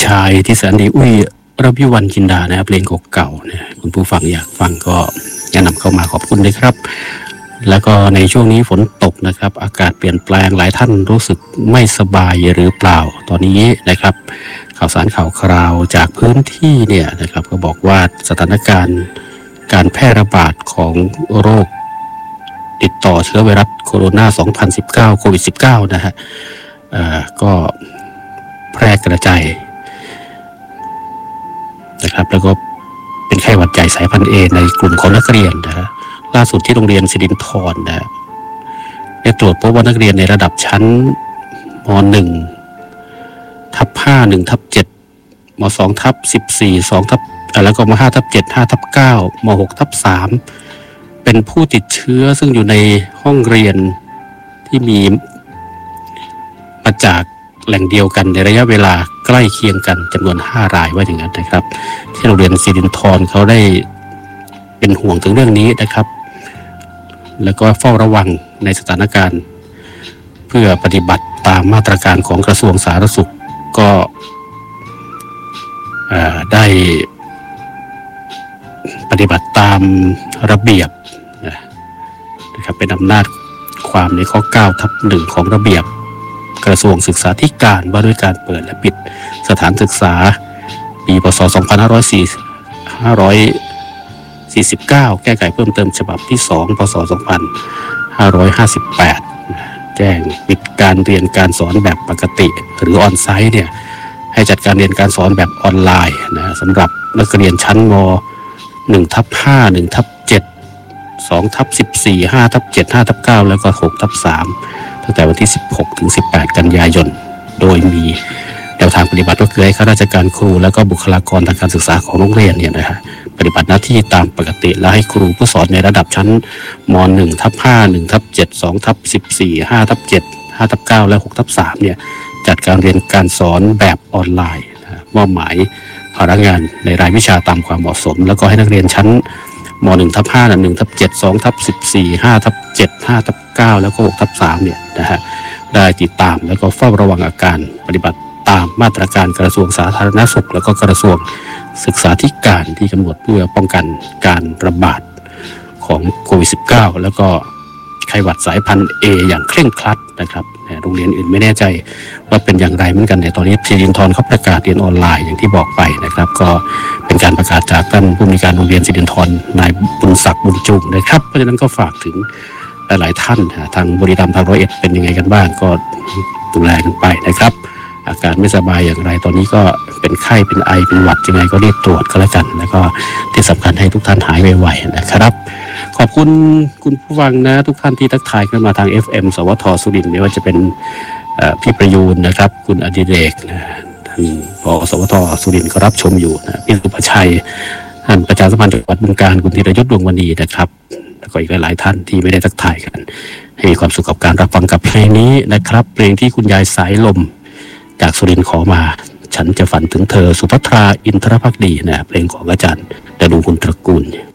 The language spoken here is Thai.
ชายที่แสนดีอุ้ยระพิวันจินดานะครับเพลงเก่าๆนะคุณผู้ฟังอยากฟังก็แนะนำเข้ามาขอบคุณเลยครับแล้วก็ในช่วงนี้ฝนตกนะครับอากาศเปลี่ยนแปลงหลายท่านรู้สึกไม่สบายหรือเปล่าตอนนี้นะครับข่าวสารข่าวคราวจากพื้นที่เนี่ยนะครับก็บอกว่าสถานการณ์การแพร่ระบาดของโรคติดต่อเชื้อไวรัสโคโรนา2019โควิด19นะฮะก็แพร่กระจายนะครับแล้วก็เป็นไข้หวัดใหญ่สายพันธุ์ A ในกลุ่มของนักเรียนนะฮะล่าสุดที่โรงเรียนสิรินธรนะฮะได้ตรวจพบว่านักเรียนในระดับชั้นม.1/5 1/7 ม.2/14 2 แล้วก็ม.5/7 5/9 ม.6/3 เป็นผู้ติดเชื้อซึ่งอยู่ในห้องเรียนที่มีมาจากแหล่งเดียวกันในระยะเวลาใกล้เคียงกันจำนวน5 รายว่าอย่างนั้นนะครับที่โรงเรียนสิรินธรเขาได้เป็นห่วงถึงเรื่องนี้นะครับแล้วก็เฝ้าระวังในสถานการณ์เพื่อปฏิบัติตามมาตรการของกระทรวงสาธารณสุขก็ได้ปฏิบัติตามระเบียบนะครับเป็นอำนาจความในข้อ 9/1 ของระเบียบกระทรวงศึกษาธิการว่าด้วยการเปิดและปิดสถานศึกษาปีพ.ศ. 2549 แก้ไขเพิ่มเติมฉบับที่ 2 พ.ศ. 2558 แจ้งปิดการเรียนการสอนแบบปกติหรือออนไซต์เนี่ยให้จัดการเรียนการสอนแบบออนไลน์นะสำหรับนักเรียนชั้นม.1/5 1/7 2/14 5/7 5/9 แล้วก็ 6/3 ตั้งแต่วันที่ 16 ถึง 18 กันยายนโดยมีแนวทางปฏิบัติก็คือให้ข้าราชการครูแล้วก็บุคลากรทางการศึกษาของโรงเรียนเนี่ยนะฮะปฏิบัติหน้าที่ตามปกติและให้ครูผู้สอนในระดับชั้นม.1/5 1/7 2/14 5/7 5/9 และ 6/3 เนี่ยจัดการเรียนการสอนแบบออนไลน์มอบหมายภาระงานในรายวิชาตามความเหมาะสมแล้วก็ให้นักเรียนชั้นม.1/5 1/7 2/14 5/7 5/9 แล้วก็ 6/3 เนี่ยนะฮะได้ติดตามแล้วก็เฝ้าระวังอาการปฏิบัติตามมาตรการกระทรวงสาธารณสุขแล้วก็กระทรวงศึกษาธิการที่กำหนดเพื่อป้องกันการระบาดของโควิด -19 แล้วก็ไข้หวัดสายพันธุ์ A อย่างเคร่งครัดนะครับโรงเรียนอื่นไม่แน่ใจว่าเป็นอย่างไรเหมือนกันในตอนนี้สิรินธรเขาประกาศเรียนออนไลน์อย่างที่บอกไปนะครับก็เป็นการประกาศจากท่านผู้อำนวยการโรงเรียนสิรินธรนายบุญศักดิ์บุญจุงนะครับเพราะฉะนั้นก็ฝากถึงหลายท่านทางบุรีรัมย์ทาง101เป็นยังไงกันบ้างก็ดูแลกันไปนะครับอาการไม่สบายอย่างไรตอนนี้ก็เป็นไข้เป็นไอเป็นหวัดยังไงก็รีบตรวจก็แล้วกันแล้วก็ที่สำคัญให้ทุกท่านหายไวๆนะครับขอบคุณคุณผู้ฟังนะทุกท่านที่ทักทายกันมาทาง FM สวทสุรินทร์ไม่ว่าจะเป็นพี่ประยูนนะครับคุณอดิเรกนะท่านผอ.สวทสุรินทร์ก็รับชมอยู่นะพี่สุภชัยท่านประชาสัมพันธ์จังหวัดบึงกาฬคุณธีรยุทธดวงวณีนะครับแล้วก็อีกหลายๆท่านที่ไม่ได้ทักทายกันให้มีความสุขกับการรับฟังกับเพลงนี้นะครับเพลงที่คุณยายสายลมจากสุรินทร์ขอมาฉันจะฝันถึงเธอสุภัทราอินทรภักดีนะเพลงของอาจารย์ดนุคุณตระกูล